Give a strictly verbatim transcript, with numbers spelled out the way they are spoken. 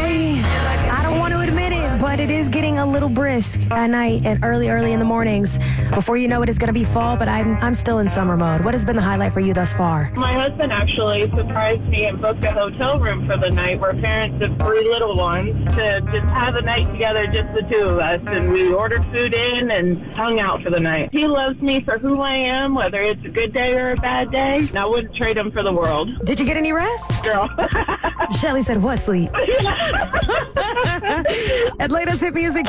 Shelly, I don't want to admit it, but it is getting a little brisk at night and early, early in the mornings. Before you know it, it's going to be fall, but I'm I'm still in summer mode. What has been the highlight for you thus far? My husband actually surprised me and booked a hotel room for the night. We're parents of three little ones to just have a night together, just the two of us. And we ordered food in and hung out for the night. He loves me for who I am, whether it's a good day or a bad day. And I wouldn't trade him for the world. Did you get any rest? Girl. Shelly said, what sleep? Atlanta's hit music.